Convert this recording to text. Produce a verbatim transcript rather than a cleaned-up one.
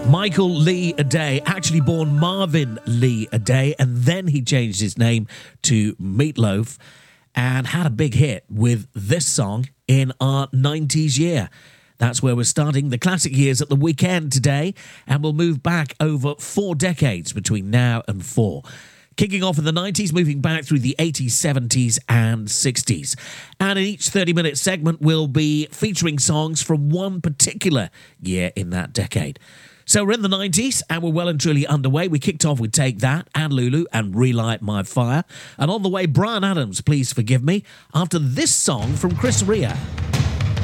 Michael Lee Aday, actually born Marvin Lee Aday, and then he changed his name to Meatloaf and had a big hit with this song in our nineties year. That's where we're starting the classic years at the weekend today, and we'll move back over four decades between now and four. Kicking off in the nineties, moving back through the eighties, seventies and sixties. And in each thirty-minute segment, we'll be featuring songs from one particular year in that decade. So we're in the nineties, and we're well and truly underway. We kicked off with Take That and Lulu and Relight My Fire. And on the way, Bryan Adams, Please Forgive Me, after this song from Chris Rea.